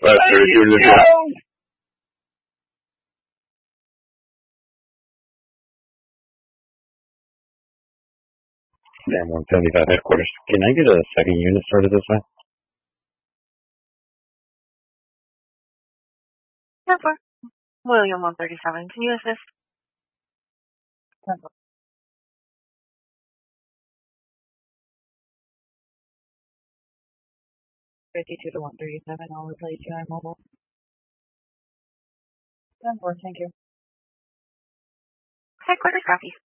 Damn, 175 headquarters. Can I get a second unit started this way? Yeah, for William 137. Can you assist? 52 to 137. I'll replace you on mobile. 10-4, thank you. Headquarters copy.